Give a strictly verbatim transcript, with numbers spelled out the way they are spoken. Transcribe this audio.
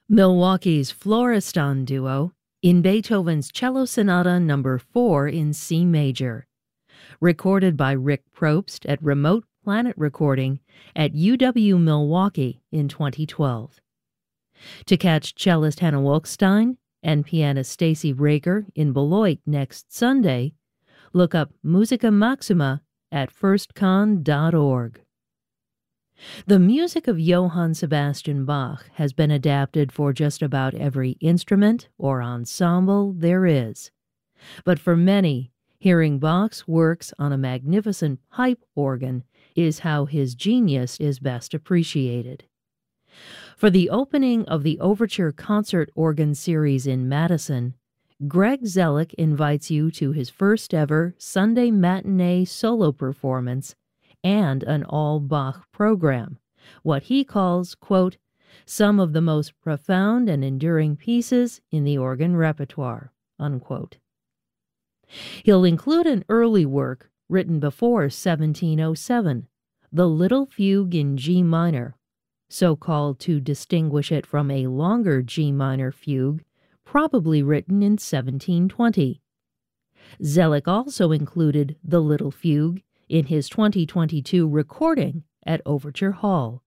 Milwaukee's Florestan Duo in Beethoven's Cello Sonata Number four in C major, recorded by Rick Probst at Remote Planet Recording at U W Milwaukee in twenty twelve. To catch cellist Hannah Wolkstein and pianist Stacy Raker in Beloit next Sunday, look up Musica Maxima at first con dot org. The music of Johann Sebastian Bach has been adapted for just about every instrument or ensemble there is. But for many, hearing Bach's works on a magnificent pipe organ is how his genius is best appreciated. For the opening of the Overture Concert Organ Series in Madison, Greg Zellick invites you to his first ever Sunday matinee solo performance and an all-Bach program, what he calls, quote, some of the most profound and enduring pieces in the organ repertoire, unquote. He'll include an early work written before seventeen oh seven, the Little Fugue in G minor, so called to distinguish it from a longer G minor fugue, probably written in seventeen twenty. Zellick also included the Little Fugue in his twenty twenty-two recording at Overture Hall.